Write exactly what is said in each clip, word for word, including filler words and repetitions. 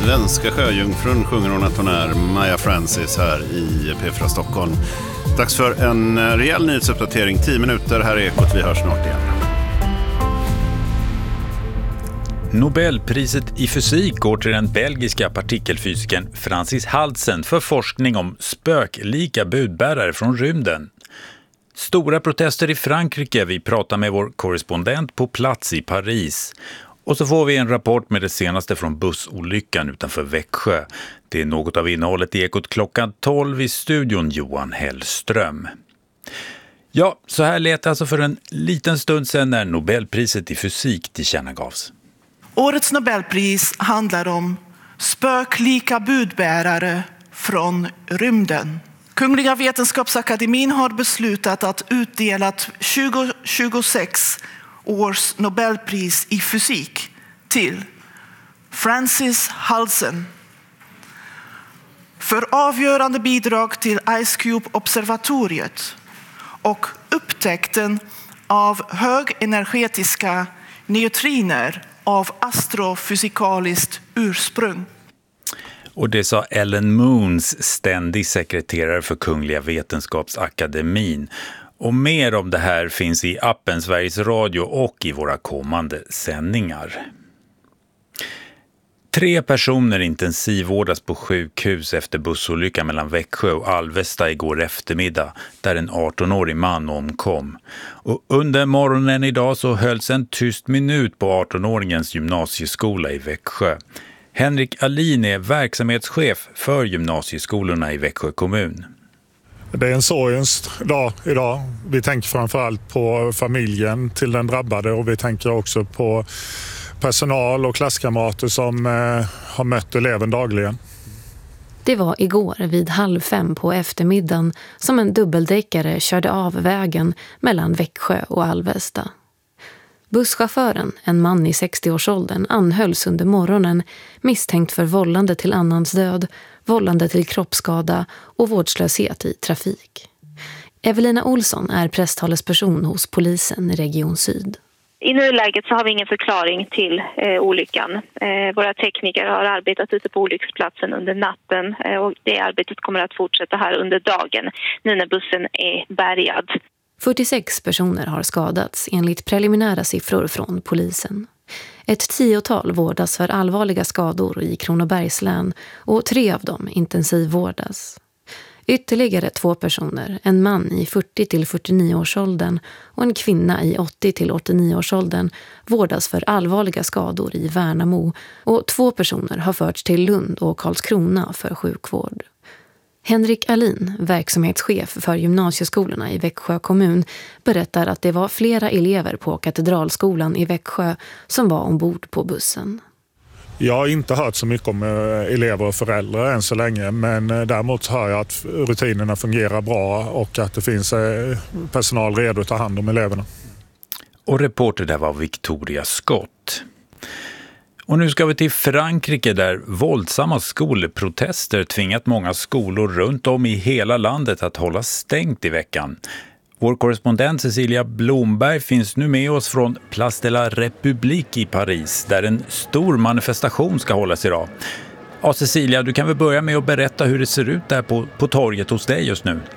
svenska sjöjungfrun sjunger hon att hon är Maja Francis här i P fyra Stockholm. Dags för en rejäl nyhetsuppdatering, tio minuter, här är Ekot, vi hörs snart igen. Nobelpriset i fysik går till den belgiska partikelfysikern Francis Halsen för forskning om spöklika budbärare från rymden. Stora protester i Frankrike, vi pratar med vår korrespondent på plats i Paris. Och så får vi en rapport med det senaste från bussolyckan utanför Växjö. Det är något av innehållet i Ekot klockan tolv i studion, Johan Hellström. Ja, så här lät alltså för en liten stund sedan när Nobelpriset i fysik tillkännagavs. Årets Nobelpris handlar om spöklika budbärare från rymden. Kungliga Vetenskapsakademin har beslutat att utdela tjugo tjugosex års Nobelpris i fysik till Francis Halsen för avgörande bidrag till Ice Cube-observatoriet och upptäckten av högenergetiska neutriner av astrofysikaliskt ursprung. Och det sa Ellen Moons, ständig sekreterare för Kungliga Vetenskapsakademin. Och mer om det här finns i appen Sveriges Radio och i våra kommande sändningar. Tre personer intensivvårdas på sjukhus efter bussolyckan mellan Växjö och Alvesta igår eftermiddag, där en arton-årig man omkom. Och under morgonen idag så hölls en tyst minut på arton-åringens gymnasieskola i Växjö. Henrik Alin är verksamhetschef för gymnasieskolorna i Växjö kommun. Det är en sorgens dag idag. Vi tänker framförallt på familjen till den drabbade och vi tänker också på personal och klasskamrater som eh, har mött eleven dagligen. Det var igår vid halv fem på eftermiddagen som en dubbeldäckare körde av vägen mellan Växjö och Alvesta. Busschauffören, en man i sextioårsåldern, anhölls under morgonen misstänkt för vållande till annans död, vållande till kroppsskada och vårdslöshet i trafik. Evelina Olsson är presstalesperson hos polisen i Region Syd. I nuläget så har vi ingen förklaring till eh, olyckan. Eh, våra tekniker har arbetat ute på olycksplatsen under natten eh, och det arbetet kommer att fortsätta här under dagen nu när bussen är bärgad. fyrtiosex personer har skadats enligt preliminära siffror från polisen. Ett tiotal vårdas för allvarliga skador i Kronobergs län och tre av dem intensivvårdas. Ytterligare två personer, en man i fyrtio till fyrtionio års åldern och en kvinna i åttio till åttionio års åldern, vårdas för allvarliga skador i Värnamo och två personer har förts till Lund och Karlskrona för sjukvård. Henrik Alin, verksamhetschef för gymnasieskolorna i Växjö kommun, berättar att det var flera elever på Katedralskolan i Växjö som var ombord på bussen. Jag har inte hört så mycket om elever och föräldrar än så länge, men däremot hör jag att rutinerna fungerar bra och att det finns personal redo att ta hand om eleverna. Och reporter där var Victoria Scott. Och nu ska vi till Frankrike där våldsamma skolprotester tvingat många skolor runt om i hela landet att hålla stängt i veckan. Vår korrespondent Cecilia Blomberg finns nu med oss från Place de la République i Paris där en stor manifestation ska hållas idag. Ja, Cecilia, du kan väl börja med att berätta hur det ser ut där på, på torget hos dig just nu.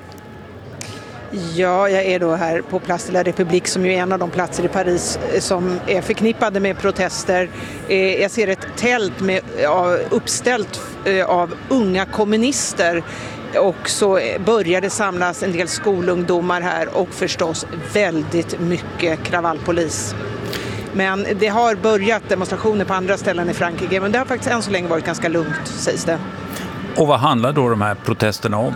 Ja, jag är då här på Place de la République som ju är en av de platser i Paris som är förknippade med protester. Jag ser ett tält med, uppställt av unga kommunister. Och så börjar det samlas en del skolungdomar här och förstås väldigt mycket kravallpolis. Men det har börjat demonstrationer på andra ställen i Frankrike, men det har faktiskt än så länge varit ganska lugnt, sägs det. Och vad handlar då de här protesterna om?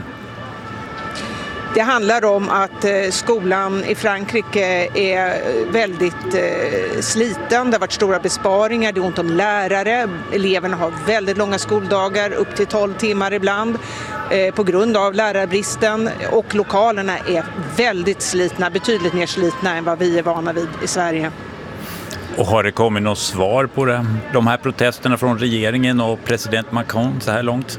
Det handlar om att skolan i Frankrike är väldigt sliten. Det har varit stora besparingar, det är ont om lärare. Eleverna har väldigt långa skoldagar, upp till tolv timmar ibland på grund av lärarbristen. Och lokalerna är väldigt slitna, betydligt mer slitna än vad vi är vana vid i Sverige. Och har det kommit något svar på det, de här protesterna från regeringen och president Macron så här långt?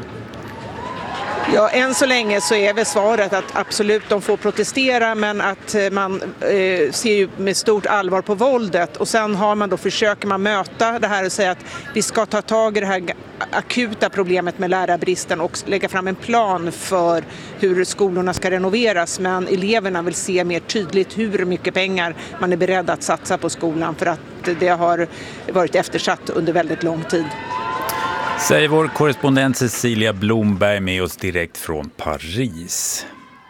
Ja, än så länge så är väl svaret att absolut de får protestera, men att man eh, ser ju med stort allvar på våldet. Och sen har man då, försöker man möta det här och säga att vi ska ta tag i det här akuta problemet med lärarbristen och lägga fram en plan för hur skolorna ska renoveras. Men eleverna vill se mer tydligt hur mycket pengar man är beredd att satsa på skolan för att det har varit eftersatt under väldigt lång tid. Säger vår korrespondent Cecilia Blomberg med oss direkt från Paris.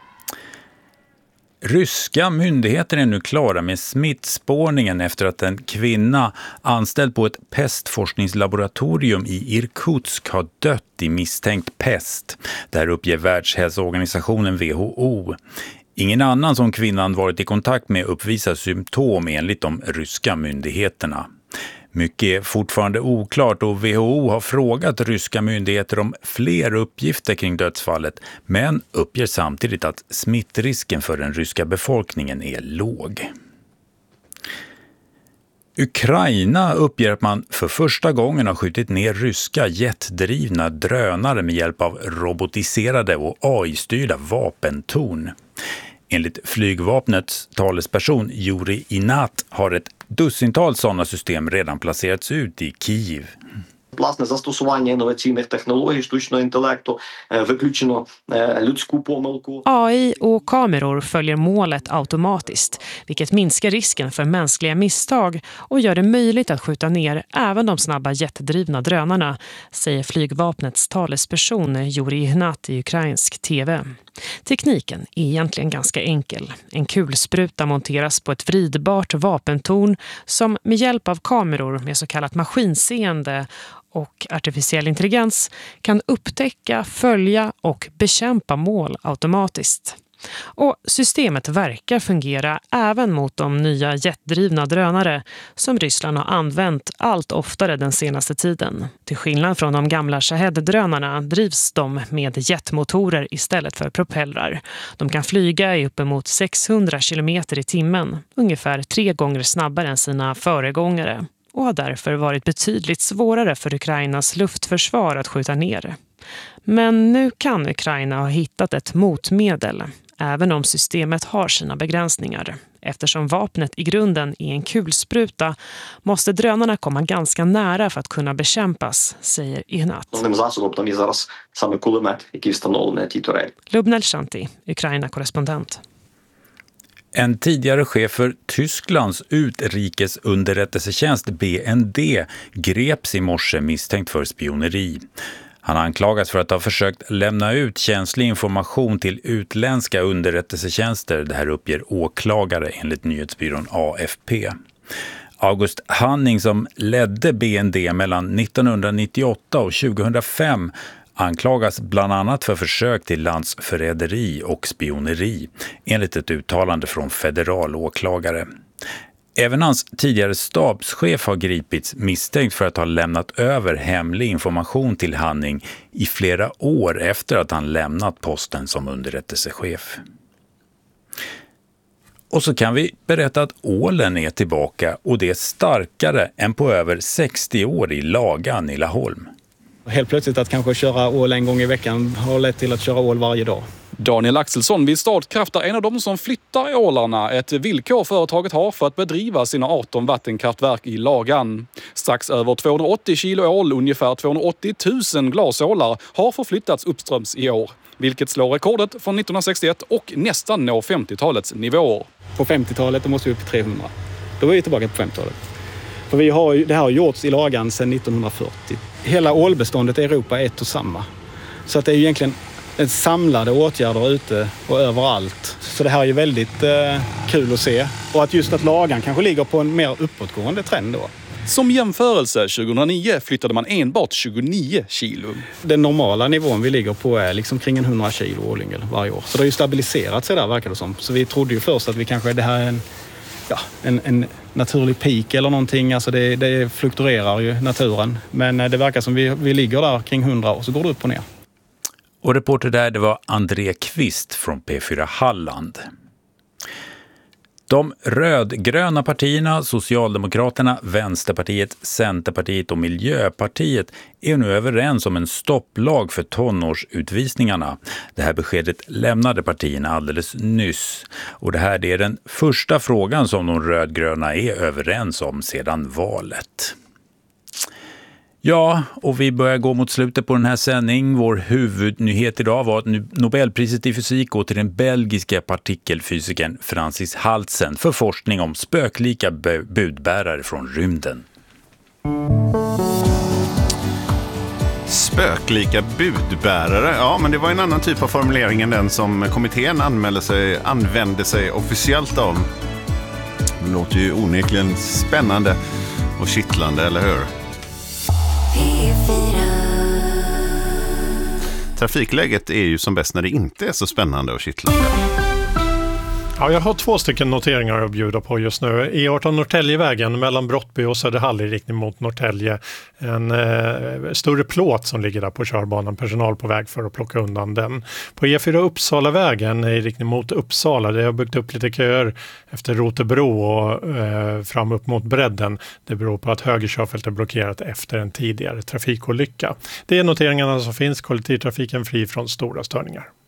Ryska myndigheter är nu klara med smittspårningen efter att en kvinna anställd på ett pestforskningslaboratorium i Irkutsk har dött i misstänkt pest. Där uppger Världshälsoorganisationen W H O. Ingen annan som kvinnan varit i kontakt med uppvisar symptom enligt de ryska myndigheterna. Mycket är fortfarande oklart och W H O har frågat ryska myndigheter om fler uppgifter kring dödsfallet, men uppger samtidigt att smittrisken för den ryska befolkningen är låg. Ukraina uppger att man för första gången har skjutit ner ryska jetdrivna drönare med hjälp av robotiserade och A I-styrda vapentorn. Enligt flygvapnets talesperson Yuri Inat har ett dussintal sådana system redan placerats ut i Kiev. Власне, застосування інноваційних технологій, штучного інтелекту, виключено людську помилку. A I och kameror följer målet automatiskt, vilket minskar risken för mänskliga misstag och gör det möjligt att skjuta ner även de snabba jetdrivna drönarna, säger flygvapnets talesperson Yuri Ihnat i ukrainsk tv. Tekniken är egentligen ganska enkel. En kulspruta monteras på ett vridbart vapentorn som med hjälp av kameror med så kallat maskinseende och artificiell intelligens kan upptäcka, följa och bekämpa mål automatiskt. Och systemet verkar fungera även mot de nya jetdrivna drönare som Ryssland har använt allt oftare den senaste tiden. Till skillnad från de gamla Shahed-drönarna drivs de med jetmotorer istället för propellrar. De kan flyga i uppemot sexhundra kilometer i timmen, ungefär tre gånger snabbare än sina föregångare, och har därför varit betydligt svårare för Ukrainas luftförsvar att skjuta ner. Men nu kan Ukraina ha hittat ett motmedel, även om systemet har sina begränsningar. Eftersom vapnet i grunden är en kulspruta måste drönarna komma ganska nära för att kunna bekämpas, säger Ihnat. Lubnel Shanti, Ukraina-korrespondent. En tidigare chef för Tysklands utrikesunderrättelsetjänst B N D greps i morse misstänkt för spioneri. Han anklagas för att ha försökt lämna ut känslig information till utländska underrättelsetjänster. Det här uppger åklagare enligt nyhetsbyrån A F P. August Hanning, som ledde B N D mellan nittonhundranittioåtta och tjugohundrafem, anklagas bland annat för försök till landsförräderi och spioneri, enligt ett uttalande från federal åklagare. Även hans tidigare stabschef har gripits misstänkt för att ha lämnat över hemlig information till Hanning i flera år efter att han lämnat posten som underrättelsechef. Och så kan vi berätta att ålen är tillbaka, och det är starkare än på över sextio år i Lagan i Laholm. Helt plötsligt att kanske köra ål en gång i veckan har lett till att köra ål varje dag. Daniel Axelsson vid Statkraft är en av de som flyttar ålarna. Ett villkor företaget har för att bedriva sina arton vattenkraftverk i Lagan. Strax över tvåhundraåttio kilo ål, ungefär tvåhundraåttio tusen glasålar, har förflyttats uppströms i år. Vilket slår rekordet från nittonhundrasextioett och nästan når femtiotalets nivåer. På femtiotalet då måste vi upp till trehundra. Då är vi tillbaka på femtiotalet. För vi har, det här har gjorts i Lagan sedan nittonhundrafyrtio. Hela ålbeståndet i Europa är ett och samma. Så att det är egentligen en samlade åtgärder ute och överallt. Så det här är ju väldigt eh, kul att se. Och att just att Lagan kanske ligger på en mer uppåtgående trend då. Som jämförelse, tjugohundranio flyttade man enbart tjugonio kilo. Den normala nivån vi ligger på är liksom kring en hundra kilo ålyngel varje år. Så det har ju stabiliserat sig där, verkar det som. Så vi trodde ju först att vi kanske, det här är en, ja, en, en naturlig peak eller någonting. Alltså det, det fluktuerar ju naturen. Men det verkar som vi, vi ligger där kring hundra och så går det upp och ner. Och reporter där, det var André Kvist från P fyra Halland. De rödgröna partierna, Socialdemokraterna, Vänsterpartiet, Centerpartiet och Miljöpartiet är nu överens om en stopplag för tonårsutvisningarna. Det här beskedet lämnade partierna alldeles nyss. Och det här det är den första frågan som de rödgröna är överens om sedan valet. Ja, och vi börjar gå mot slutet på den här sändningen. Vår huvudnyhet idag var att Nobelpriset i fysik går till den belgiska partikelfysikern Francis Halsen för forskning om spöklika budbärare från rymden. Spöklika budbärare, ja men det var en annan typ av formulering än den som kommittén anmälde sig, använde sig officiellt av. Det låter ju onekligen spännande och kittlande, eller hur? Trafikläget är ju som bäst när det inte är så spännande och kittlande. Ja, jag har två stycken noteringar att bjuda på just nu. E arton Norrtäljevägen mellan Brottby och Söderhall i riktning mot Norrtälje. En eh, större plåt som ligger där på körbanan. Personal på väg för att plocka undan den. På E fyra Uppsalavägen i riktning mot Uppsala. Det har byggt upp lite köer efter Rotebro och eh, fram upp mot bredden. Det beror på att höger körfält är blockerat efter en tidigare trafikolycka. Det är noteringarna som finns. Kollektivtrafiken fri från stora störningar.